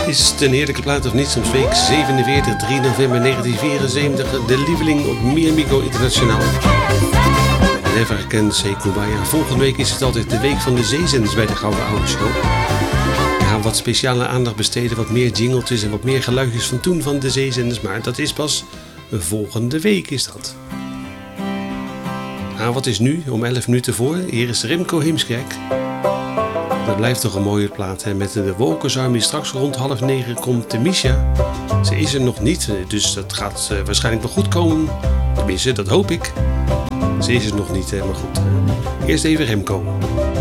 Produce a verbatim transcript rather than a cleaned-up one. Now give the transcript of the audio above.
Is het een heerlijke plaat of niet? Soms week zevenenveertig, drie november negentien vierenzeventig. De lieveling op Mi Amigo Internationaal. Never Can Say Goodbye. Volgende week is het altijd de week van de zeezenders bij de Gouden Oude Show. We gaan wat speciale aandacht besteden, wat meer jingletjes en wat meer geluidjes van toen van de zeezenders. Maar dat is pas volgende week is dat. Nou, wat is nu? Om elf minuten voor. Hier is Remco Heemskerk. Dat blijft toch een mooie plaat, hè? Met de Walkers Army. Straks rond half negen komt de Misha. Ze is er nog niet, dus dat gaat uh, waarschijnlijk wel goed komen. Tenminste, dat hoop ik. Ze is er nog niet, hè? Maar goed. Eerst even Remco.